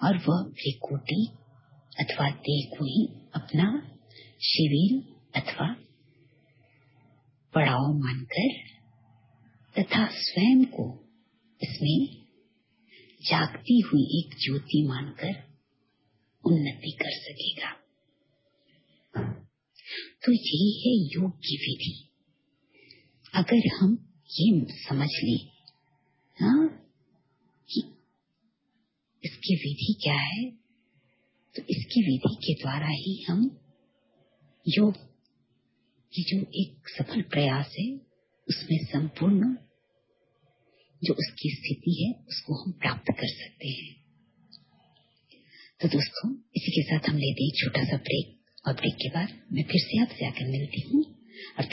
और वह विकोटि अथवा देह को ही अपना शिविर अथवा पड़ाव मानकर तथा स्वयं को इसमें जागती हुई एक ज्योति मानकर उन्नति कर सकेगा। तो यही है योग की विधि। अगर हम ये समझ लें कि इसकी विधि क्या है, तो इसकी विधि के द्वारा ही हम योग की जो एक सफल प्रयास है उसमें संपूर्ण जो उसकी स्थिति है उसको हम प्राप्त कर सकते हैं। तो दोस्तों, इसी के साथ हम लेते हैं एक छोटा सा ब्रेक और ब्रेक के बाद मैं फिर से आपसे आकर मिलती हूँ और